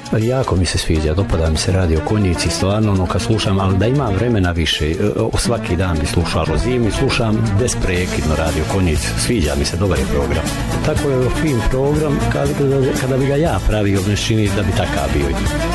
Jako mi se sviđa, dopada mi se Radio Konjici, stvarno ono kad slušam, ali da imam vremena više, svaki dan bi slušao zimi, slušam besprekidno Radio Konjici, sviđa mi se, dobar je program. Tako je fin program, kada bi ga ja pravio, ne čini da bi takav bio.